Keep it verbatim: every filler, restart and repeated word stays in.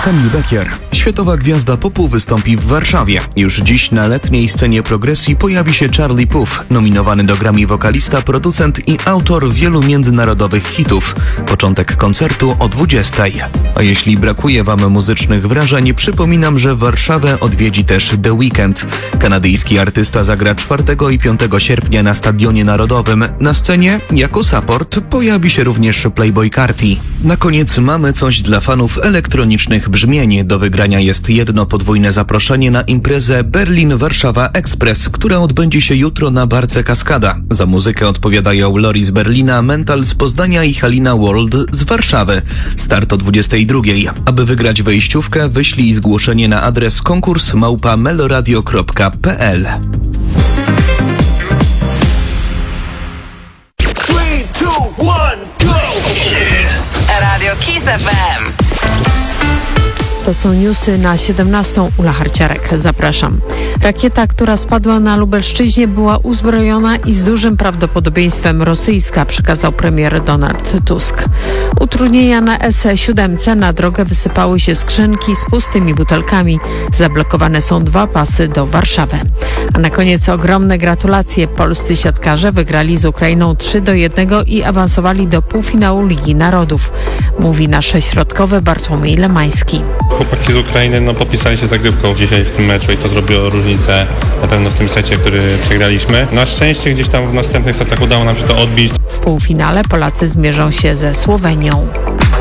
Kamil Bekier. Światowa gwiazda popu wystąpi w Warszawie. Już dziś na letniej scenie progresji pojawi się Charlie Puth, nominowany do Grammy wokalista, producent i autor wielu międzynarodowych hitów. Początek koncertu o dwudziestej. A jeśli brakuje Wam muzycznych wrażeń, przypominam, że Warszawę odwiedzi też The Weeknd. Kanadyjski artysta zagra czwartego i piątego sierpnia na Stadionie Narodowym. Na scenie jako support pojawi się również Playboi Carti. Na koniec mamy coś dla fanów elektronicznych brzmień. Do wygrania jest jedno podwójne zaproszenie na imprezę Berlin-Warszawa Express, która odbędzie się jutro na Barce Kaskada. Za muzykę odpowiadają Lori z Berlina, Mental z Poznania i Halina World z Warszawy. Start o dwudziestej drugiej. Aby wygrać wejściówkę, wyślij zgłoszenie na adres konkurs małpa meloradio kropka p l. Radio Kiss F M. To są newsy na siedemnastą. Ula Harciarek, zapraszam. Rakieta, która spadła na Lubelszczyźnie, była uzbrojona i z dużym prawdopodobieństwem rosyjska, przekazał premier Donald Tusk. Utrudnienia na S siedem na drogę wysypały się skrzynki z pustymi butelkami. Zablokowane są dwa pasy do Warszawy. A na koniec ogromne gratulacje. Polscy siatkarze wygrali z Ukrainą trzy do jednego i awansowali do półfinału Ligi Narodów, mówi nasz środkowy Bartłomiej Lemański. Chłopaki z Ukrainy no, popisali się zagrywką dzisiaj w tym meczu i to zrobiło różnicę na pewno w tym secie, który przegraliśmy. Na szczęście gdzieś tam w następnych setach udało nam się to odbić. W półfinale Polacy zmierzą się ze Słowenią.